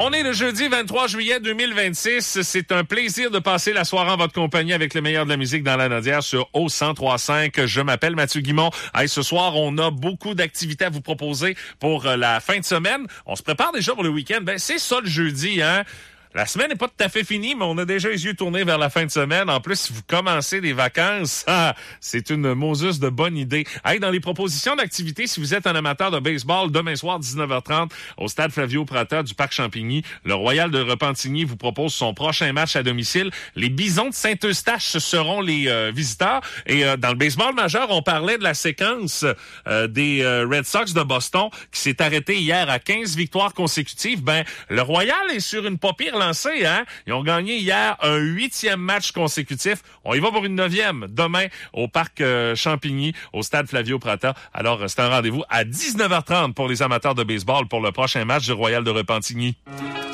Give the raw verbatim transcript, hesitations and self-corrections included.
On est le jeudi vingt-trois juillet deux mille vingt-six. C'est un plaisir de passer la soirée en votre compagnie avec le meilleur de la musique dans la Nodière sur O cent trois virgule cinq. Je m'appelle Mathieu Guimond. Hey, ce soir, on a beaucoup d'activités à vous proposer pour la fin de semaine. On se prépare déjà pour le week-end. Ben, c'est ça le jeudi, hein? La semaine n'est pas tout à fait finie, mais on a déjà les yeux tournés vers la fin de semaine. En plus, si vous commencez des vacances, ah, c'est une Moses de bonne idée. Hey, dans les propositions d'activités, si vous êtes un amateur de baseball, demain soir, dix-neuf heures trente, au stade Flavio Prata du Parc Champigny, le Royal de Repentigny vous propose son prochain match à domicile. Les Bisons de Saint-Eustache seront les euh, visiteurs. Et euh, dans le baseball majeur, on parlait de la séquence euh, des euh, Red Sox de Boston qui s'est arrêtée hier à quinze victoires consécutives. Ben, le Royal est sur une pas pire lancé, hein? Ils ont gagné hier un huitième match consécutif. On y va pour une neuvième demain au Parc euh, Champigny, au stade Flavio Prata. Alors, c'est un rendez-vous à dix-neuf heures trente pour les amateurs de baseball pour le prochain match du Royal de Repentigny.